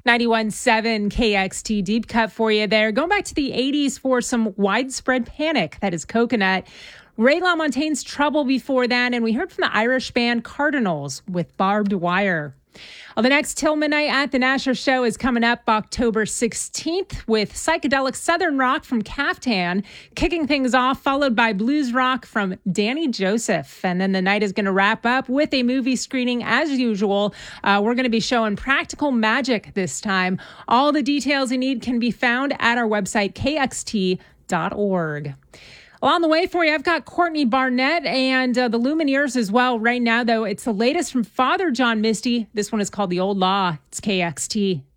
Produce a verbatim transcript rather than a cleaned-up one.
ninety-one point seven K X T deep cut for you there. Going back to the eighties for some widespread panic. That is Coconut. Ray LaMontagne's Trouble before that. And we heard from the Irish band Cardinals with Barbed Wire. Well, the next Till Midnight at the Nasher Show is coming up October sixteenth with psychedelic Southern rock from Caftan, kicking things off, followed by blues rock from Danny Joseph. And then the night is going to wrap up with a movie screening as usual. Uh, we're going to be showing Practical Magic this time. All the details you need can be found at our website, K X T dot org. Well, on the way for you, I've got Courtney Barnett and uh, the Lumineers as well. Right now, though, it's the latest from Father John Misty. This one is called The Old Law. It's K X T.